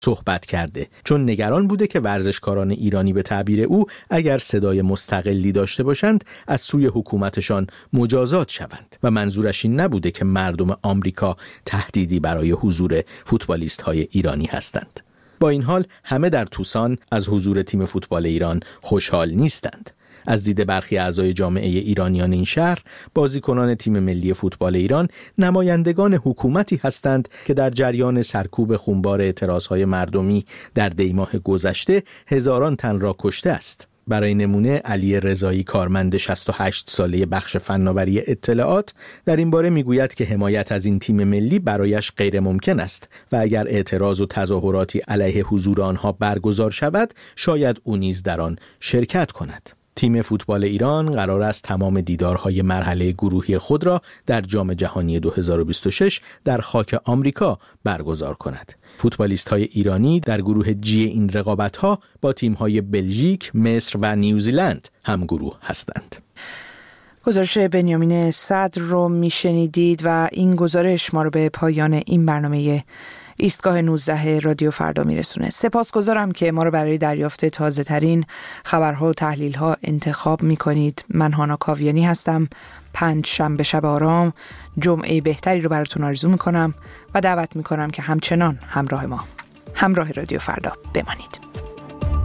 صحبت کرده، چون نگران بوده که ورزشکاران ایرانی به تعبیر او اگر صدای مستقلی داشته باشند از سوی حکومتشان مجازات شوند و منظورش این نبوده که مردم آمریکا تهدیدی برای حضور فوتبالیست‌های ایرانی هستند. با این حال همه در توسان از حضور تیم فوتبال ایران خوشحال نیستند. از دید برخی اعضای جامعه ایرانیان این شهر، بازیکنان تیم ملی فوتبال ایران نمایندگان حکومتی هستند که در جریان سرکوب خونبار اعتراضهای مردمی در دیماه گذشته هزاران تن را کشته است. برای نمونه علی رضایی، کارمند 68 ساله بخش فناوری اطلاعات، در این باره میگوید که حمایت از این تیم ملی برایش غیر ممکن است و اگر اعتراض و تظاهراتی علیه حضور آنها برگزار شود شاید او نیز در آن شرکت کند. تیم فوتبال ایران قرار است تمام دیدارهای مرحله گروهی خود را در جام جهانی 2026 در خاک آمریکا برگزار کند. فوتبالیست‌های ایرانی در گروه جی این رقابت‌ها با تیم‌های بلژیک، مصر و نیوزیلند هم گروه هستند. گزارش بنیامین صدر رو میشنیدید و این گزارش ما رو به پایان این برنامه ایستگاه 19 رادیو فردا میرسونه. سپاسگزارم که ما رو برای دریافت تازه ترین خبرها و تحلیل ها انتخاب میکنید. من هانا کاویانی هستم. 5 شنبه شب آرام، جمعه بهتری رو براتون آرزو میکنم و دعوت میکنم که همچنان همراه رادیو فردا بمانید.